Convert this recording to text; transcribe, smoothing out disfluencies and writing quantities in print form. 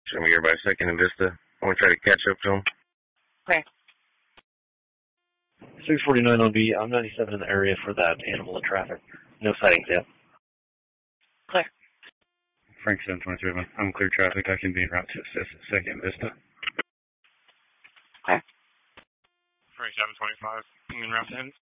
Show me here by Second and Vista. I want to try to catch up to him. Okay. 649 on B. I'm 97 in the area for that animal in traffic. No sightings yet. Clear. Frank 723, I'm clear traffic. I can be en route to Second Vista. Okay. Frank 725, en route to Hens.